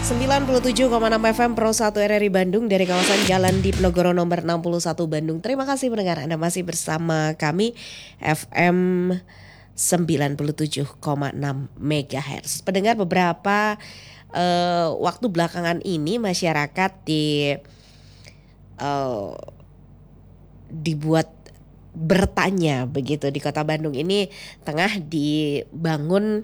97,6 FM Pro 1 RRI Bandung dari kawasan Jalan Diponegoro nomor 61 Bandung. Terima kasih pendengar, Anda masih bersama kami FM 97,6 MHz. Pendengar, beberapa waktu belakangan ini masyarakat dibuat bertanya begitu. Di Kota Bandung ini tengah dibangun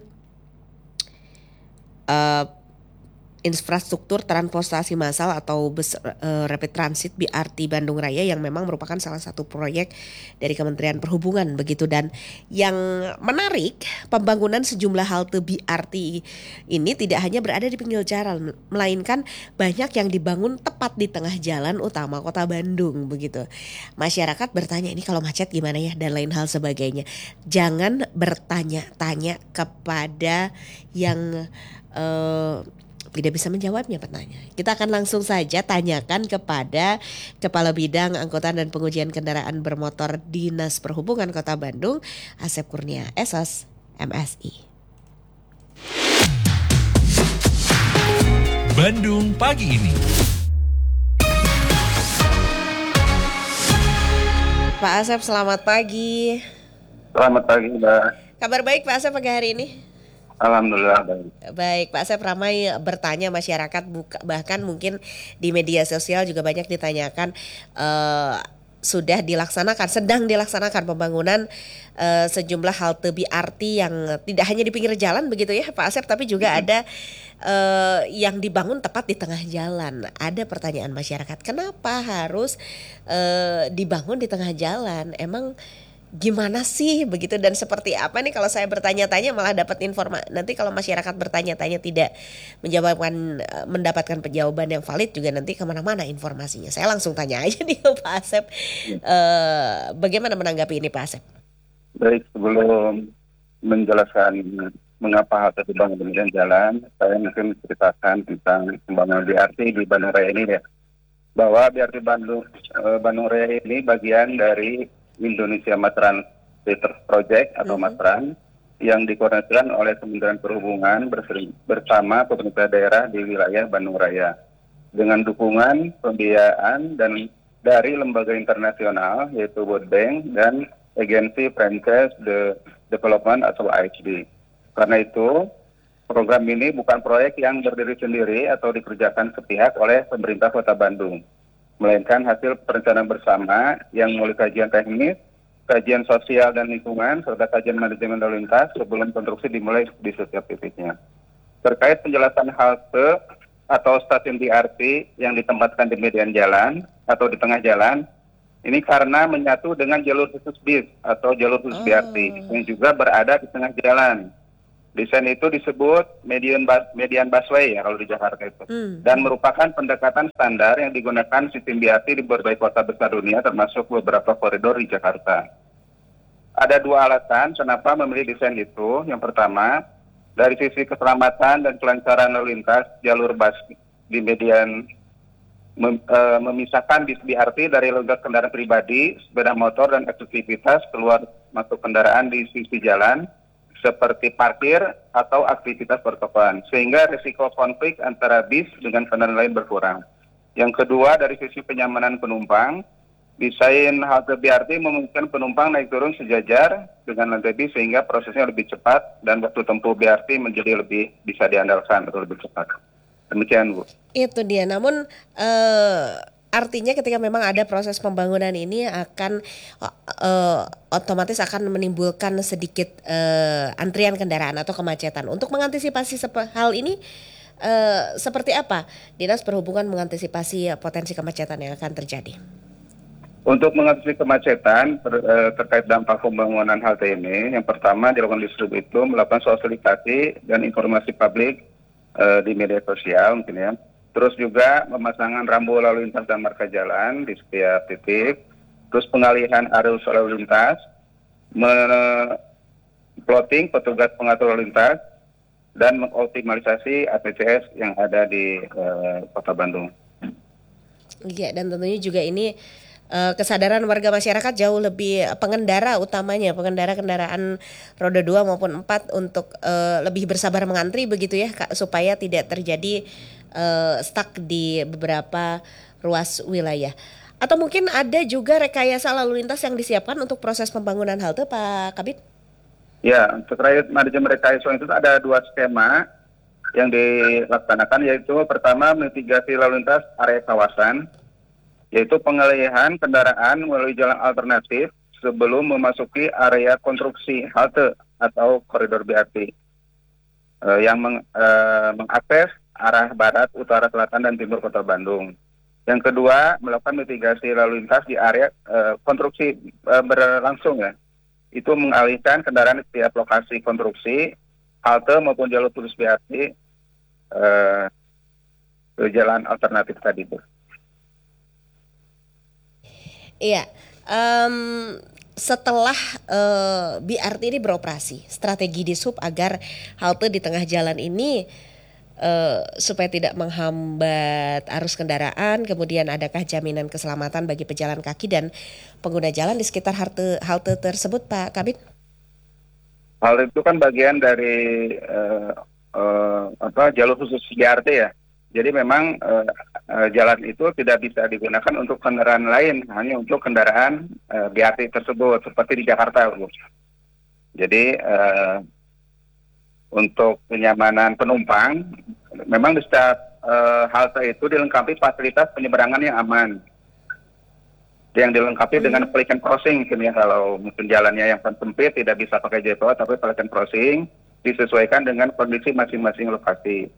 infrastruktur transportasi massal atau rapid transit BRT Bandung Raya yang memang merupakan salah satu proyek dari Kementerian Perhubungan begitu. Dan yang menarik, pembangunan sejumlah halte BRT ini tidak hanya berada di pinggir jalan, melainkan banyak yang dibangun tepat di tengah jalan utama Kota Bandung begitu. Masyarakat bertanya, ini kalau macet gimana ya, dan lain hal sebagainya. Jangan bertanya-tanya kepada yang tidak bisa menjawabnya pertanyaan. Kita akan langsung saja tanyakan kepada Kepala Bidang Angkutan dan Pengujian Kendaraan Bermotor Dinas Perhubungan Kota Bandung, Asep Kurnia, SOS MSI. Bandung pagi ini. Pak Asep, selamat pagi. Selamat pagi, Mbak. Kabar baik Pak Asep pagi hari ini? Alhamdulillah baik. Baik, Pak Asep, ramai bertanya masyarakat, bahkan mungkin di media sosial juga banyak ditanyakan, sudah dilaksanakan, sedang dilaksanakan pembangunan sejumlah halte BRT yang tidak hanya di pinggir jalan begitu ya Pak Asep, tapi juga ada yang dibangun tepat di tengah jalan. Ada pertanyaan masyarakat, kenapa harus dibangun di tengah jalan? Emang gimana sih begitu, dan seperti apa nih kalau saya bertanya-tanya malah dapat informasi. Nanti kalau masyarakat bertanya-tanya tidak mendapatkan jawaban yang valid juga, nanti kemana-mana informasinya. Saya langsung tanya aja nih Pak Asep, bagaimana menanggapi ini Pak Asep? Baik, sebelum menjelaskan mengapa halte dibangun demikian jalan, saya mungkin ceritakan tentang pembangunan BRT di Bandung Raya ini ya. Bahwa BRT Bandung Raya ini bagian dari Indonesia Mass Transit Project atau MASTRAN yang dikoordinasikan oleh Kementerian Perhubungan bersama pemerintah daerah di wilayah Bandung Raya dengan dukungan pembiayaan dan dari lembaga internasional yaitu World Bank dan Agency Franchise Development atau AFD. Karena itu program ini bukan proyek yang berdiri sendiri atau dikerjakan sepihak oleh pemerintah Kota Bandung, melainkan hasil perencanaan bersama yang melalui kajian teknis, kajian sosial dan lingkungan, serta kajian manajemen lalu lintas sebelum konstruksi dimulai di setiap titiknya. Terkait penjelasan halte atau stasiun BRT yang ditempatkan di median jalan atau di tengah jalan, ini karena menyatu dengan jalur khusus bis atau jalur khusus BRT yang juga berada di tengah jalan. Desain itu disebut median busway ya kalau di Jakarta itu. Dan merupakan pendekatan standar yang digunakan sistem BRT di berbagai kota besar dunia termasuk beberapa koridor di Jakarta. Ada dua alasan kenapa memilih desain itu. Yang pertama, dari sisi keselamatan dan kelancaran lalu lintas, jalur bus di median memisahkan bis BRT dari lalu lintas kendaraan pribadi, sepeda motor dan aktivitas keluar masuk kendaraan di sisi jalan seperti parkir atau aktivitas pertokoan, sehingga risiko konflik antara bis dengan kendaraan lain berkurang. Yang kedua, dari sisi kenyamanan penumpang, desain halte BRT memungkinkan penumpang naik turun sejajar dengan lantai bis sehingga prosesnya lebih cepat dan waktu tempuh BRT menjadi lebih bisa diandalkan atau lebih cepat. Demikian, Bu. Itu dia, namun artinya ketika memang ada proses pembangunan ini akan otomatis akan menimbulkan sedikit antrian kendaraan atau kemacetan. Untuk mengantisipasi hal ini seperti apa Dinas Perhubungan mengantisipasi potensi kemacetan yang akan terjadi? Untuk mengatasi kemacetan terkait dampak pembangunan halte ini, yang pertama dilakukan di sub itu melakukan sosialisasi dan informasi publik di media sosial mungkin ya. Terus juga pemasangan rambu lalu lintas dan marka jalan di setiap titik. Terus pengalihan arus lalu lintas, plotting petugas pengatur lalu lintas, dan mengoptimalisasi ATCS yang ada di Kota Bandung. Iya, dan tentunya juga ini kesadaran warga masyarakat jauh lebih pengendara utamanya pengendara kendaraan roda 2 maupun 4 untuk lebih bersabar mengantri begitu ya Kak, supaya tidak terjadi stuck di beberapa ruas wilayah. Atau mungkin ada juga rekayasa lalu lintas yang disiapkan untuk proses pembangunan halte Pak Kabid? Ya, terkait manajemen rekayasa itu ada 2 skema yang dilaksanakan, yaitu pertama mitigasi lalu lintas area kawasan, yaitu pengalihan kendaraan melalui jalan alternatif sebelum memasuki area konstruksi halte atau koridor BRT yang mengakses arah barat, utara, selatan, dan timur kota Bandung. Yang kedua, melakukan mitigasi lalu lintas di area konstruksi berlangsung ya. Itu mengalihkan kendaraan di setiap lokasi konstruksi, halte maupun jalur putus BRT ke jalan alternatif tadi itu. Iya, setelah BRT ini beroperasi, strategi Dishub agar halte di tengah jalan ini supaya tidak menghambat arus kendaraan, kemudian adakah jaminan keselamatan bagi pejalan kaki dan pengguna jalan di sekitar halte tersebut Pak Kabid? Hal itu kan bagian dari jalur khusus BRT ya. Jadi memang jalan itu tidak bisa digunakan untuk kendaraan lain, hanya untuk kendaraan BRT tersebut, seperti di Jakarta. Jadi untuk kenyamanan penumpang, memang di setiap halte itu dilengkapi fasilitas penyeberangan yang aman. Yang dilengkapi dengan pelikan crossing, mungkin ya, kalau mungkin jalannya yang sempit tidak bisa pakai JPO, tapi pelikan crossing disesuaikan dengan kondisi masing-masing lokasi.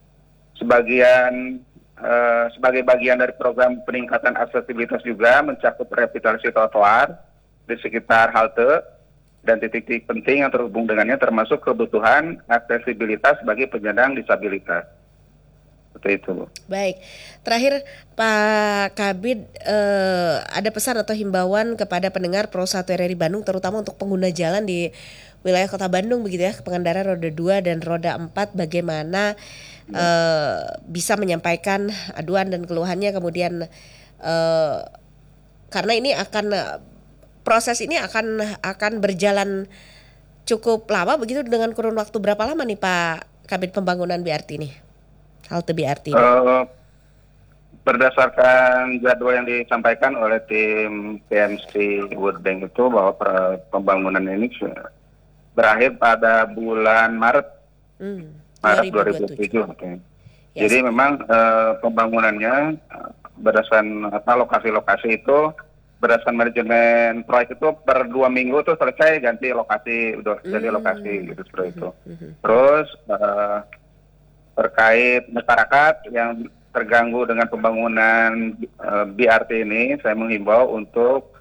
Sebagai bagian dari program peningkatan aksesibilitas juga mencakup revitalisasi trotoar di sekitar halte dan titik-titik penting yang terhubung dengannya, termasuk kebutuhan aksesibilitas bagi penyandang disabilitas. Seperti itu. Baik, terakhir Pak Kabid, ada pesan atau himbauan kepada pendengar Pro 1 RRI Bandung, terutama untuk pengguna jalan di wilayah Kota Bandung begitu ya, pengendara roda 2 dan roda 4, bagaimana bisa menyampaikan aduan dan keluhannya, kemudian karena ini proses ini akan berjalan cukup lama begitu, dengan kurun waktu berapa lama nih Pak Kabid pembangunan BRT ini? Halte BRT ini? Berdasarkan jadwal yang disampaikan oleh tim PMC World Bank itu, bahwa pembangunan ini berakhir pada bulan Maret 2027. Okay. Yes. Jadi memang pembangunannya berdasarkan lokasi-lokasi itu, berdasarkan manajemen proyek itu per 2 minggu tuh selesai ganti lokasi, jadi lokasi gitu seperti itu. Terus terkait masyarakat yang terganggu dengan pembangunan BRT ini, saya menghimbau untuk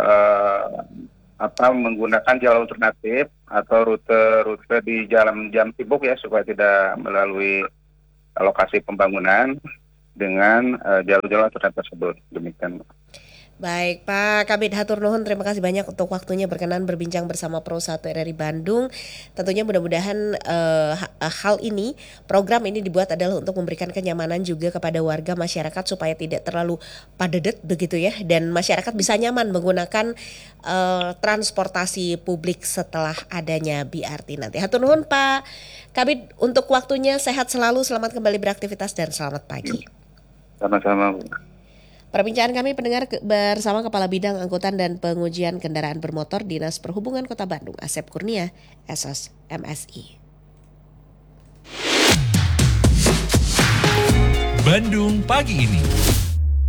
menggunakan jalur alternatif atau rute di jam sibuk ya, supaya tidak melalui lokasi pembangunan dengan jalur-jalur alternatif tersebut. Demikian. Baik Pak Kabid, hatur nuhun, terima kasih banyak untuk waktunya berkenan berbincang bersama Pro 1 RRI Bandung. Tentunya mudah-mudahan hal ini, program ini dibuat adalah untuk memberikan kenyamanan juga kepada warga masyarakat supaya tidak terlalu padat begitu ya, dan masyarakat bisa nyaman menggunakan transportasi publik setelah adanya BRT nanti. Hatur nuhun Pak Kabid untuk waktunya, sehat selalu, selamat kembali beraktivitas dan selamat pagi. Sama-sama. Perbincangan kami pendengar bersama Kepala Bidang Angkutan dan Pengujian Kendaraan Bermotor Dinas Perhubungan Kota Bandung, Asep Kurnia, SOS MSI. Bandung pagi ini.